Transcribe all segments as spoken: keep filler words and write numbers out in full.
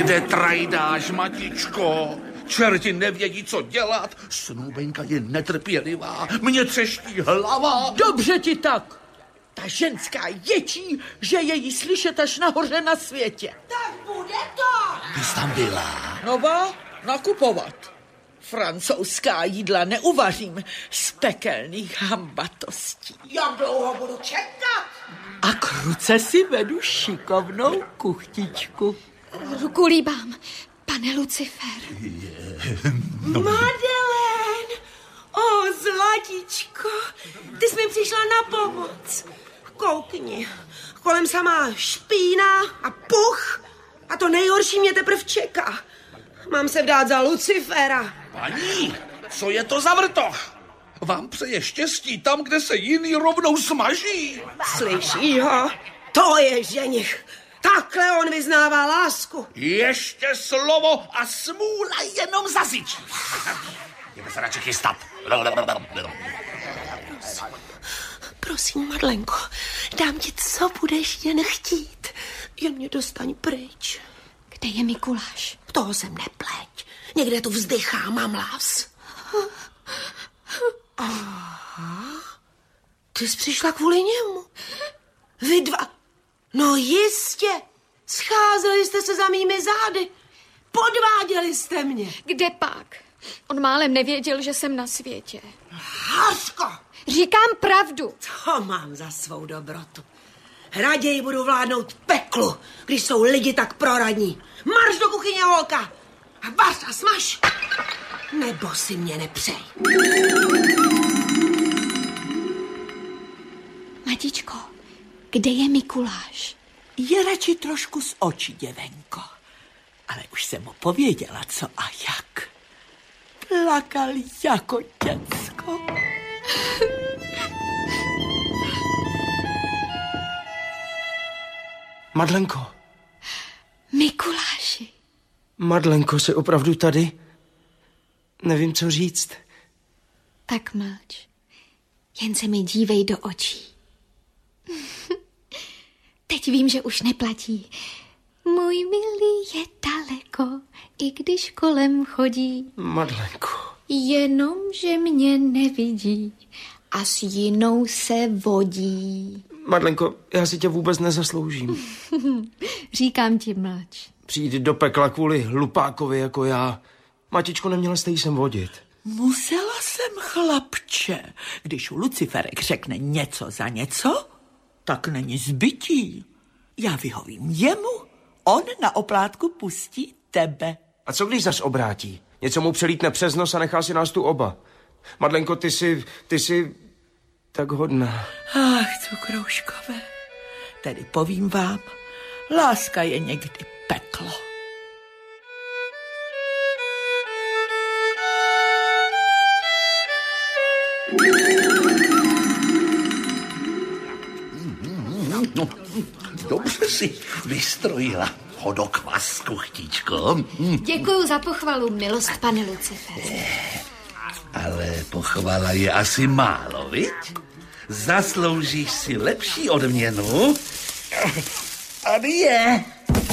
Kde trajdáš, Matičko? Čerti nevědí, co dělat. Snoubenka je netrpělivá. Mně třeští hlava. Dobře ti tak. Ta ženská ječí, že je jí slyšet až nahoře na světě. Tak bude to. Ty jsi tam byla? No ba, nakupovat. Francouzská jídla neuvařím z pekelných hambatostí. Jak dlouho budu čekat? A k ruce si vedu šikovnou kuchtičku. Ruku líbám, pane Lucifer. No. Madeleine! O, zlatičko, ty jsi mi přišla na pomoc. Koukni, kolem samá špína a puch a to nejhorší mě teprv čeká. Mám se vdát za Lucifera. Paní, co je to za vrtoch? Vám přeje štěstí tam, kde se jiný rovnou smaží. Slyší ho? To je ženich. Takhle on vyznává lásku. Ještě slovo a smůla jenom zasyčí. Jdeme se radši chystat. Prosím, prosím, Madlenko, dám ti, co budeš jen chtít. Jen mě dostaň pryč. Kde je Mikuláš? Toho jsem nepleť. Někde tu vzdychá mamlas. Aha, ty jsi přišla kvůli němu. Vy dva, no jistě, scházeli jste se za mými zády. Podváděli jste mě. Kde pak? On málem nevěděl, že jsem na světě. Hařko! Říkám pravdu. To mám za svou dobrotu. Raději budu vládnout peklu, když jsou lidi tak proradní. Marš do kuchyně, holka! A vař a smaž! Nebo si mě nepřej. Matičko, kde je Mikuláš? Je radši trošku z očí, děvenko. Ale už jsem mu pověděla, co a jak. Plakal jako děcko. Madlenko. Mikuláši. Madlenko, jsi opravdu tady? Nevím, co říct. Tak mlč. Jen se mi dívej do očí. Teď vím, že už neplatí. Můj milý je daleko, i když kolem chodí. Madlenko. Jenom, že mě nevidí a s jinou se vodí. Madlenko, já si tě vůbec nezasloužím. Říkám ti, mlč. Přijít do pekla kvůli hlupákovi jako já. Matičko, neměla jste jí sem vodit. Musela jsem, chlapče. Když Luciferek řekne něco za něco, tak není zbytí. Já vyhovím jemu, on na oplátku pustí tebe. A co když zas obrátí? Něco mu přelítne přes nos a nechá si nás tu oba. Madlenko, ty jsi, ty jsi tak hodná. Ach, cukrouškové, tedy povím vám, láska je někdy peklo. No, dobře si vystrojila hodokvas, kuchtičko. Děkuju za pochvalu, milost, pane Lucifer. Ale pochvala je asi málo, viď? Zasloužíš si lepší odměnu. Tady je.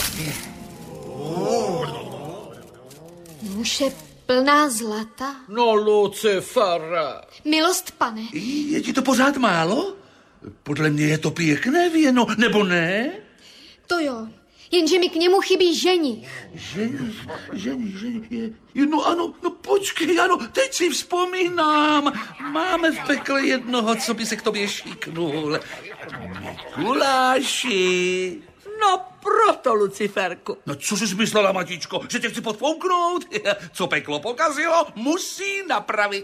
Nůž je plná zlata. No, Lucifer. Milost, pane. Je ti to pořád málo? Podle mě je to pěkné věno, nebo ne? To jo, jenže mi k němu chybí ženich. Ženich, ženich, ženich, je, je, no ano, no počkej, ano, teď si vzpomínám. Máme v pekle jednoho, co by se k tobě šíknul. Mikuláši. No proto, Luciferku. No co jsi myslela, Matičko, že tě chci podfouknout? Co peklo pokazilo, musí napravit.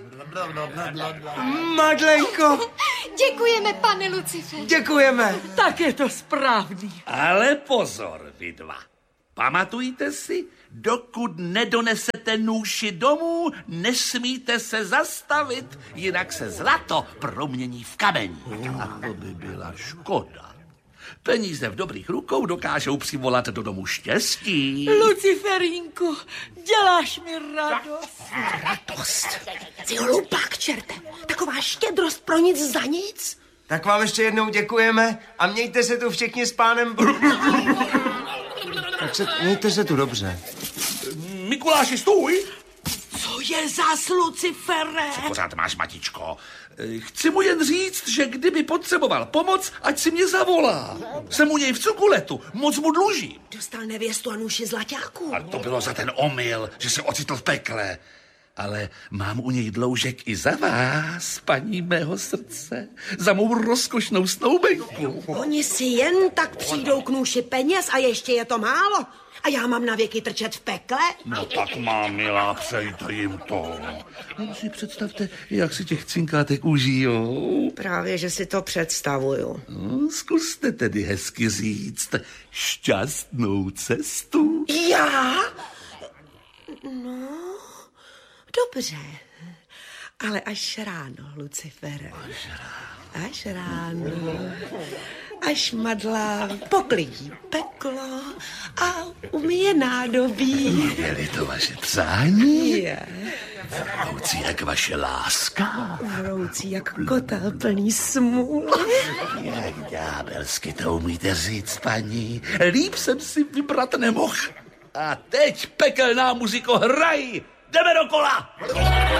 Madlenko. Děkujeme, pane Lucifer. Děkujeme. Tak je to správný. Ale pozor, vy dva. Pamatujte si, dokud nedonesete nůši domů, nesmíte se zastavit, jinak se zlato promění v kameň. A to by byla škoda. Peníze v dobrých rukou dokážou přivolat do domu štěstí. Luciferínku, děláš mi radost. Radost. Ty hlupák, čerte. Taková štědrost pro nic za nic. Tak vám ještě jednou děkujeme a mějte se tu všichni s pánem... Tak tak se, mějte se tu dobře. Mikuláši, stůj! Co je zas, Lucifere? Co pořád máš, Matičko? Chci mu jen říct, že kdyby potřeboval pomoc, ať si mě zavolá. Jsem u něj v cukuletu, moc mu dlužím. Dostal nevěstu a nůši zlaťáků. A to bylo za ten omyl, že se ocitl v pekle. Ale mám u něj dloužek i za vás, paní mého srdce, za mou rozkošnou snoubenku. Oni si jen tak přijdou k nůši peněz a ještě je to málo. A já mám na věky trčet v pekle? No tak má, milá, přejte jim to. Jen si představte, jak si těch cinkátek užijou. Právě, že si to představuju. No, zkuste tedy hezky říct šťastnou cestu. Já? No, dobře. Ale až ráno, Lucifere. Až ráno. Až ráno. Až madla poklidí peklo a umyje nádobí. Je-li to vaše přání? Je. Vroucí jak vaše láska. Vroucí jak kotel plný smůly. Jak ďábelsky to umíte říct, paní. Líp jsem si vybrat nemohl. A teď, pekelná muziko, hraj! Jdeme do kola!